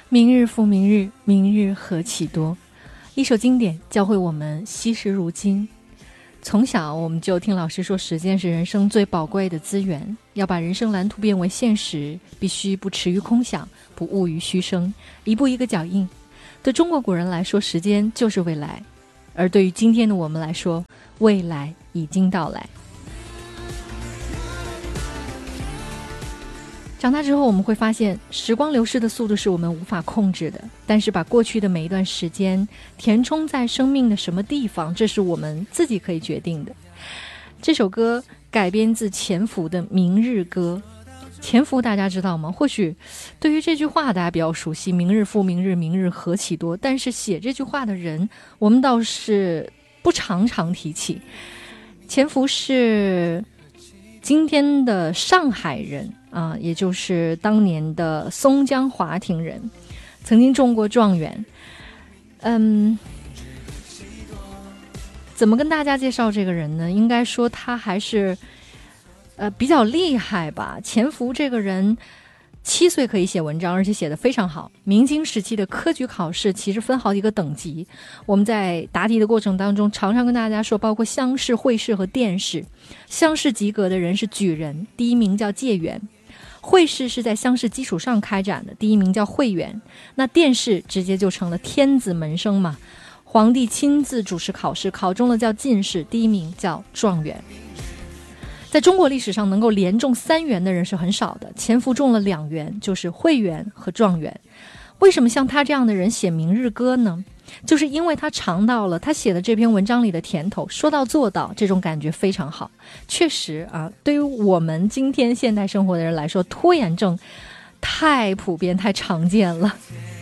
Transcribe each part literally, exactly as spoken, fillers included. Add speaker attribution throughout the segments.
Speaker 1: 明日复明日，明日何其多。一首经典教会我们惜时如金。从小我们就听老师说，时间是人生最宝贵的资源，要把人生蓝图变为现实，必须不驰于空想，不误于虚声，一步一个脚印。对中国古人来说，时间就是未来，而对于今天的我们来说，未来已经到来。长大之后，我们会发现时光流逝的速度是我们无法控制的，但是把过去的每一段时间填充在生命的什么地方，这是我们自己可以决定的。这首歌改编自钱福的《明日歌》。钱福大家知道吗？或许对于这句话大家比较熟悉，明日复明日，明日何其多，但是写这句话的人我们倒是不常常提起。钱福是今天的上海人啊，也就是当年的松江华亭人，曾经中过状元。嗯，怎么跟大家介绍这个人呢？应该说他还是呃比较厉害吧。钱福这个人七岁可以写文章，而且写得非常好。明清时期的科举考试其实分好几个等级，我们在答题的过程当中常常跟大家说，包括乡试、会试和殿试。乡试及格的人是举人，第一名叫解元；会试是在乡试基础上开展的，第一名叫会员。那殿试直接就成了天子门生嘛，皇帝亲自主持考试，考中了叫进士，第一名叫状元。在中国历史上能够连中三元的人是很少的，钱福中了两元，就是会员和状元。为什么像他这样的人写明日歌呢？就是因为他尝到了他写的这篇文章里的甜头，说到做到，这种感觉非常好。确实啊，对于我们今天现代生活的人来说，拖延症太普遍太常见了。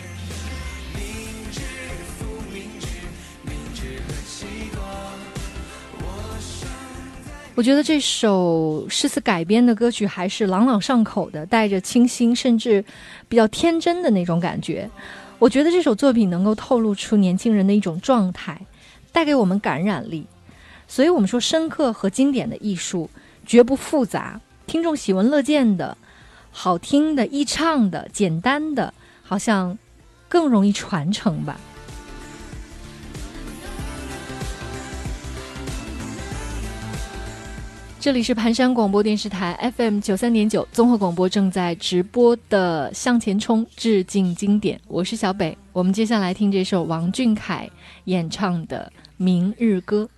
Speaker 1: 我觉得这首诗词改编的歌曲还是朗朗上口的，带着清新甚至比较天真的那种感觉。我觉得这首作品能够透露出年轻人的一种状态，带给我们感染力。所以我们说深刻和经典的艺术绝不复杂，听众喜闻乐见的、好听的、易唱的、简单的，好像更容易传承吧。这里是盘山广播电视台 F M 九三点九 综合广播正在直播的向前冲致敬经典，我是小北。我们接下来听这首王俊凯演唱的《明日歌》。